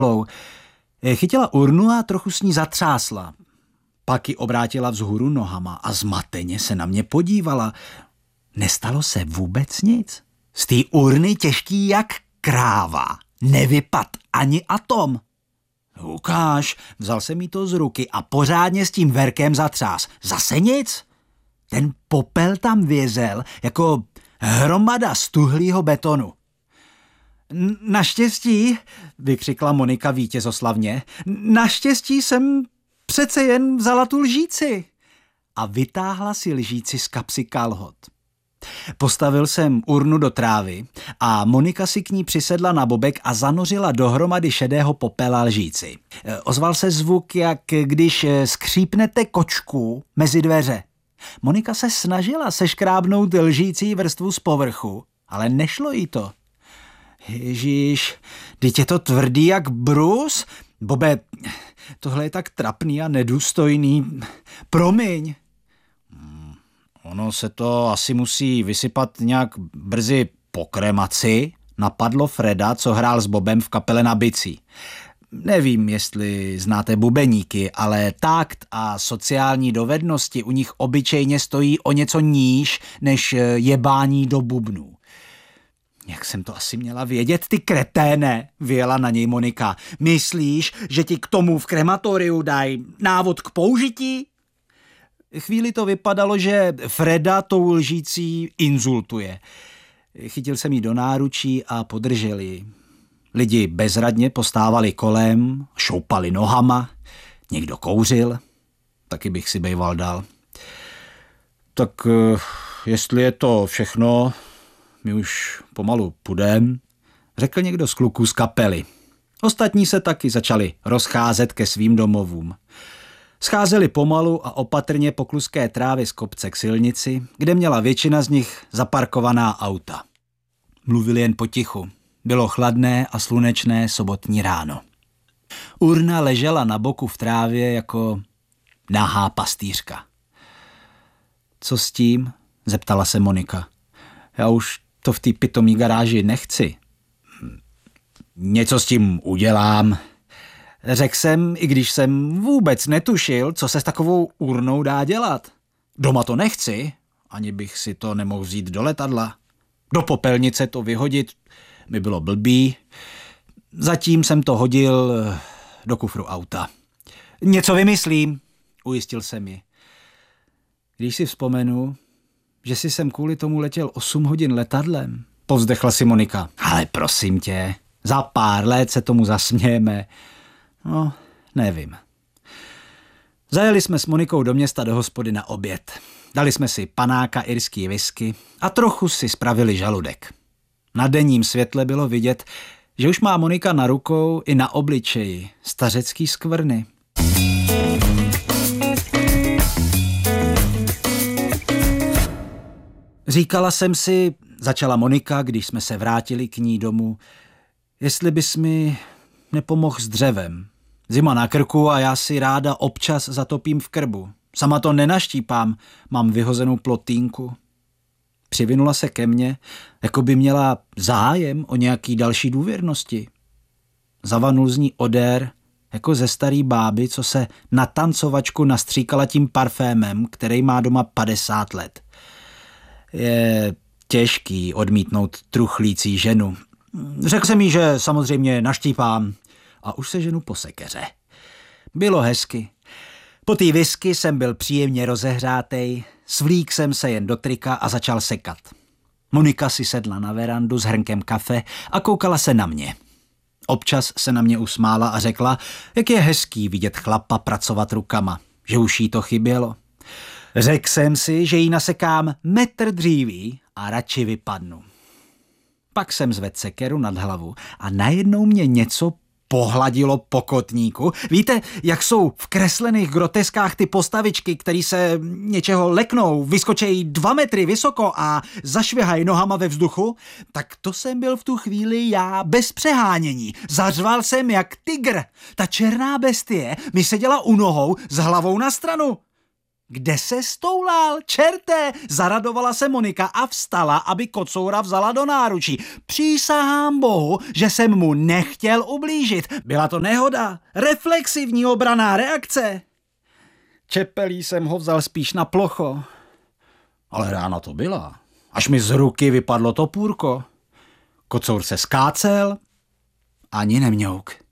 Chytila urnu a trochu s ní zatřásla. Pak ji obrátila vzhůru nohama a zmateně se na mě podívala. Nestalo se vůbec nic. Z té urny těžký jak kráva. Nevypad ani atom. Ukáž, vzal jsem jí to z ruky a pořádně s tím verkem zatřás. Zase nic. Ten popel tam vězel jako hromada stuhlýho betonu. Naštěstí, vykřikla Monika vítězoslavně, naštěstí jsem přece jen vzala tu lžíci. A vytáhla si lžíci z kapsy kalhot. Postavil jsem urnu do trávy a Monika si k ní přisedla na bobek a zanořila dohromady šedého popela lžíci. Ozval se zvuk, jak když skřípnete kočku mezi dveře. Monika se snažila seškrábnout lžící vrstvu z povrchu, ale nešlo jí to. Ježíš, teď je to tvrdý jak brus. Bobe, tohle je tak trapný a nedůstojný. Promiň. Ono se to asi musí vysypat nějak brzy po kremaci, napadlo Freda, co hrál s Bobem v kapele na bicí. Nevím, jestli znáte bubeníky, ale takt a sociální dovednosti u nich obyčejně stojí o něco níž než jebání do bubnů. Jak jsem to asi měla vědět, ty kreténe, vyjela na něj Monika. Myslíš, že ti k tomu v krematoriu dají návod k použití? Chvíli to vypadalo, že Freda tou lžící insultuje. Chytil jsem jí do náručí a podržel ji. Lidi bezradně postávali kolem, šoupali nohama, někdo kouřil, taky bych si bejval dal. Tak jestli je to všechno, my už pomalu půjdem, řekl někdo z kluků z kapely. Ostatní se taky začali rozcházet ke svým domovům. Scházeli pomalu a opatrně po kluské trávě z kopce k silnici, kde měla většina z nich zaparkovaná auta. Mluvili jen potichu. Bylo chladné a slunečné sobotní ráno. Urna ležela na boku v trávě jako nahá pastýřka. Co s tím? Zeptala se Monika. Já už to v té pitomí garáži nechci. Něco s tím udělám. Řekl jsem, i když jsem vůbec netušil, co se s takovou urnou dá dělat. Doma to nechci, ani bych si to nemohl vzít do letadla. Do popelnice to vyhodit mi bylo blbý. Zatím jsem to hodil do kufru auta. Něco vymyslím, ujistil jsem ji. Když si vzpomenu, že si jsem kvůli tomu letěl 8 hodin letadlem, povzdechla si Monika. Ale prosím tě, za pár let se tomu zasmějeme. No, nevím. Zajeli jsme s Monikou do města do hospody na oběd. Dali jsme si panáka, irský whisky a trochu si spravili žaludek. Na denním světle bylo vidět, že už má Monika na rukou i na obličeji stařecký skvrny. Říkala jsem si, začala Monika, když jsme se vrátili k ní domů, jestli bys mi nepomohl s dřevem. Zima na krku a já si ráda občas zatopím v krbu. Sama to nenaštípám, mám vyhozenou plotýnku. Přivinula se ke mně, jako by měla zájem o nějaký další důvěrnosti. Zavanul z ní odér, jako ze starý báby, co se na tancovačku nastříkala tím parfémem, který má doma 50 let. Je těžký odmítnout truchlící ženu. Řekl jsem jí, že samozřejmě naštípám a už se ženu po sekeře. Bylo hezky. Po té whisky jsem byl příjemně rozehřátej, svlík jsem se jen do trika a začal sekat. Monika si sedla na verandu s hrnkem kafe a koukala se na mě. Občas se na mě usmála a řekla, jak je hezký vidět chlapa pracovat rukama, že už jí to chybělo. Řekl jsem si, že jí nasekám metr dříví a radši vypadnu. Pak jsem zvedl sekeru nad hlavu a najednou mě něco pohladilo po kotníku. Víte, jak jsou v kreslených groteskách ty postavičky, které se něčeho leknou, vyskočejí 2 metry vysoko a zašvihají nohama ve vzduchu? Tak to jsem byl v tu chvíli já bez přehánění. Zařval jsem jak tygr. Ta černá bestie mi seděla u nohou s hlavou na stranu. Kde se stoulal, čerte? Zaradovala se Monika a vstala, aby kocoura vzala do náručí. Přísahám Bohu, že jsem mu nechtěl ublížit. Byla to nehoda, reflexivní obranná reakce. Čepelí jsem ho vzal spíš na plocho. Ale rána to byla. Až mi z ruky vypadlo topůrko. Kocour se skácel, ani nemňouk.